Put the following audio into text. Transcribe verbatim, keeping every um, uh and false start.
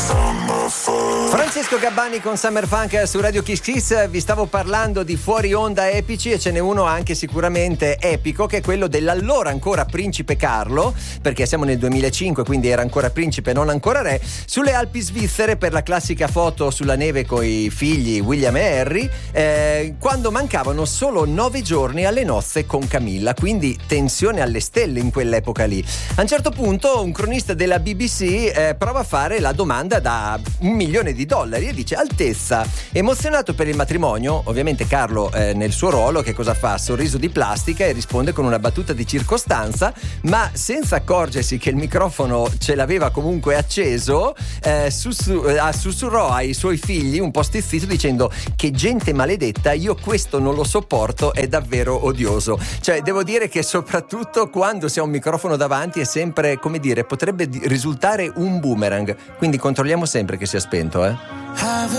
Francesco Gabbani con Summer Funk su Radio Kiss Kiss. Vi stavo parlando di fuori onda epici e ce n'è uno anche sicuramente epico, che è quello dell'allora ancora principe Carlo, perché siamo nel duemilacinque, quindi era ancora principe, non ancora re, sulle Alpi svizzere per la classica foto sulla neve con i figli William e Harry, eh, quando mancavano solo nove giorni alle nozze con Camilla, quindi tensione alle stelle in quell'epoca lì. A un certo punto un cronista della B B C eh, prova a fare la domanda da un milione di dollari e dice: Altezza, emozionato per il matrimonio? Ovviamente Carlo eh, nel suo ruolo che cosa fa? Sorriso di plastica e risponde con una battuta di circostanza, ma senza accorgersi che il microfono ce l'aveva comunque acceso, eh, sussu- eh, sussurrò ai suoi figli un po' stizzito dicendo: che gente maledetta, io questo non lo sopporto, è davvero odioso. Cioè devo dire che soprattutto quando si ha un microfono davanti è sempre, come dire, potrebbe risultare un boomerang, quindi controlliamo sempre che sia spento, eh.